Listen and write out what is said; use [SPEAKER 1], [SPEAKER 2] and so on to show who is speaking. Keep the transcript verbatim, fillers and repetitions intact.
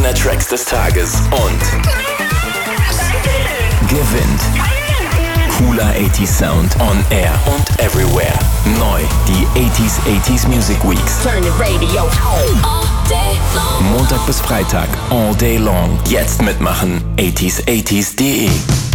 [SPEAKER 1] mehr Tracks des Tages und gewinnt cooler achtziger Sound on air und everywhere. Neu die achtziger achtziger Music Weeks.
[SPEAKER 2] Turn the radio on. All day long.
[SPEAKER 1] Montag bis Freitag, all day long. Jetzt mitmachen, achtziger achtziger punkt de.